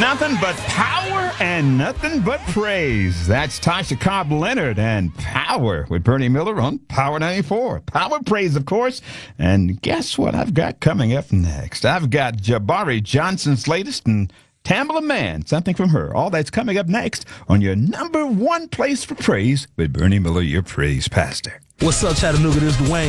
Nothing but power and nothing but praise. That's Tasha Cobb Leonard and Power with Bernie Miller on Power 94. Power praise, of course. And guess what I've got coming up next? I've got Jabari Johnson's latest and Tamala Mann, something from her. All that's coming up next on your number one place for praise with Bernie Miller, your praise pastor. What's up, Chattanooga? This is Dwayne.